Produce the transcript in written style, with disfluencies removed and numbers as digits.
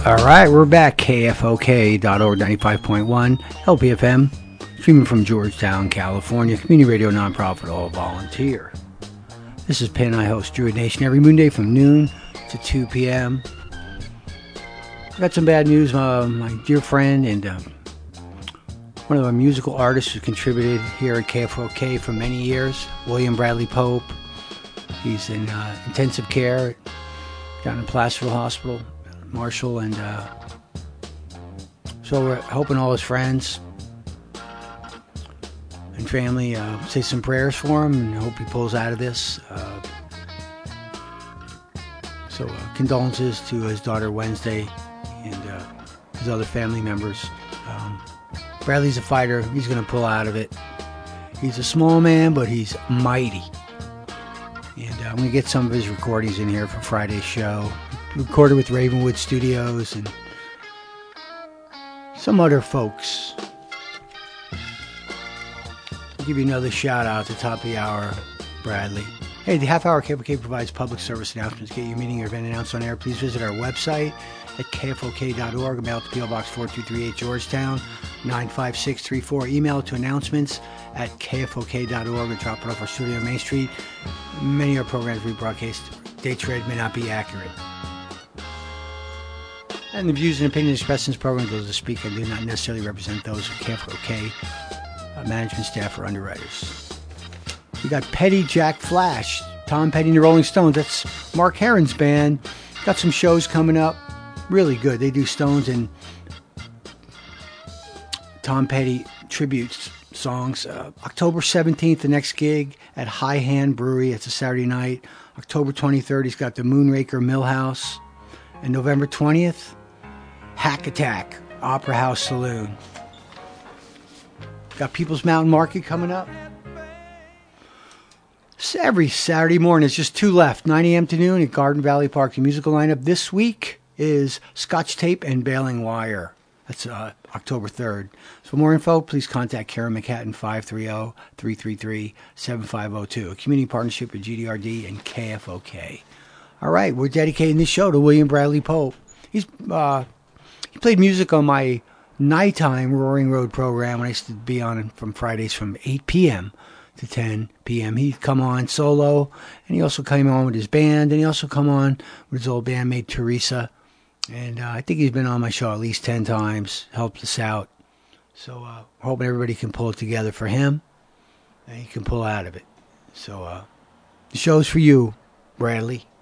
All right, we're back. KFOK.org 95.1 LPFM, streaming from Georgetown, California. Community radio, nonprofit, all volunteer. This is Penn. I host Druid Nation every Moonday from noon to 2 p.m. I got some bad news. My dear friend and one of our musical artists who contributed here at KFOK for many years, William Bradley Pope. He's in intensive care down in Placerville Hospital, Marshall, and so we're hoping all his friends and family say some prayers for him and hope he pulls out of this. So condolences to his daughter Wednesday and his other family members. Bradley's a fighter. He's going to pull out of it. He's a small man, but he's mighty. And I'm going to get some of his recordings in here for Friday's show. Recorded with Ravenwood Studios and some other folks. I'll give you another shout out at the top of the hour, Bradley. Hey, the half hour KFOK provides public service announcements. Get your meeting or event announced on air. Please visit our website at kfok.org. Mail to P.O. Box 4238 Georgetown 95634. Email to announcements at kfok.org or drop it off our studio on Main Street. Many of our programs rebroadcast. Dates read may not be accurate. And the views and opinions expressed in this program, those that speak, and do not necessarily represent those of KFOK, management staff, or underwriters. We got Petty Jack Flash, Tom Petty and the Rolling Stones. That's Mark Herron's band. Got some shows coming up. Really good. They do Stones and Tom Petty tribute songs. October 17th, the next gig at High Hand Brewery. It's a Saturday night. October 23rd, he's got the Moonraker Millhouse. And November 20th, Hack Attack, Opera House Saloon. Got People's Mountain Market coming up. Every Saturday morning, it's just two left, 9 a.m. to noon at Garden Valley Park. The musical lineup this week is Scotch Tape and Baling Wire. That's October 3rd. So for more info, please contact Karen McHatton, 530-333-7502. A community partnership with GDRD and KFOK. All right, we're dedicating this show to William Bradley Pope. He played music on my nighttime Roaring Road program when I used to be on from Fridays from 8 p.m. to 10 p.m. He'd come on solo, and he also came on with his band, and he also come on with his old bandmate Teresa. And I think he's been on my show at least 10 times, helped us out. So hoping everybody can pull it together for him, and he can pull out of it. So the show's for you, Bradley.